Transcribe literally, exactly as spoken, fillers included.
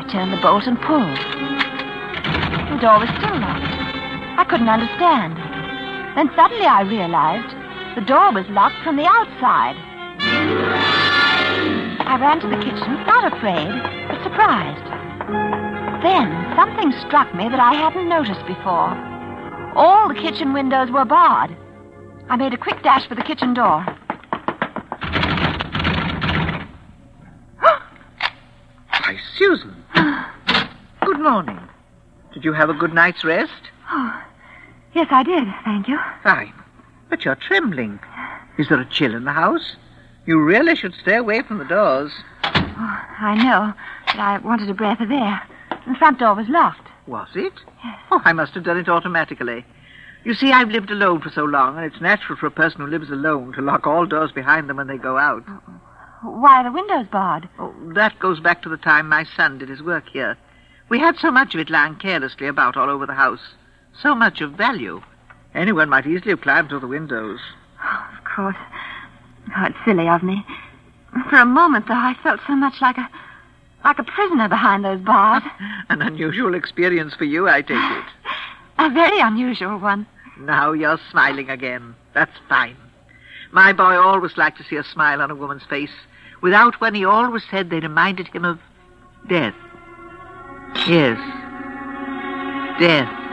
turned the bolt and pulled. The door was still locked. I couldn't understand. Then suddenly I realized the door was locked from the outside. I ran to the kitchen, not afraid, but surprised. Then something struck me that I hadn't noticed before. All the kitchen windows were barred. I made a quick dash for the kitchen door. Why, Susan. Good morning. Did you have a good night's rest? Oh, yes, I did, thank you. Fine. But you're trembling. Is there a chill in the house? You really should stay away from the doors. Oh, I know, but I wanted a breath of air. The front door was locked. Was it? Yes. Oh, I must have done it automatically. You see, I've lived alone for so long, and it's natural for a person who lives alone to lock all doors behind them when they go out. Why are the windows barred? Oh, that goes back to the time my son did his work here. We had so much of it lying carelessly about all over the house. So much of value. Anyone might easily have climbed through the windows. Oh, of course. Oh, it's silly of me. For a moment, though, I felt so much like a like a prisoner behind those bars. An unusual experience for you, I take it. A very unusual one. Now you're smiling again. That's fine. My boy always liked to see a smile on a woman's face. Without one, he always said they reminded him of death. Yes, death.